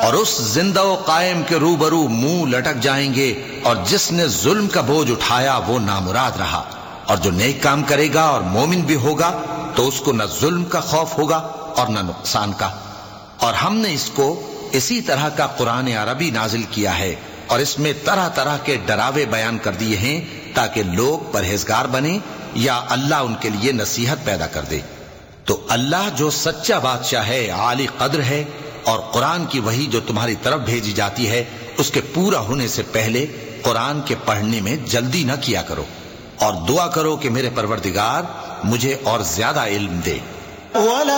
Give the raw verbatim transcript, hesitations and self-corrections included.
और उस जिंदा व कायम के रूबरू मुंह लटक जाएंगे, और जिसने जुल्म का बोझ उठाया वो नामुराद रहा। और जो नेक काम करेगा और मोमिन भी होगा तो उसको न जुल्म का खौफ होगा और न नुकसान का। और हमने इसको इसी तरह का कुरान अरबी नाजिल किया है और इसमें तरह तरह के डरावे बयान कर दिए हैं ताकि लोग परहेजगार बने या अल्लाह उनके लिए नसीहत पैदा कर दे। तो अल्लाह जो सच्चा बादशाह है, आली कद्र है, और कुरान की वही जो तुम्हारी तरफ भेजी जाती है उसके पूरा होने से पहले कुरान के पढ़ने में जल्दी न किया करो और दुआ करो कि मेरे परवरदिगार मुझे और ज्यादा इल्म दे।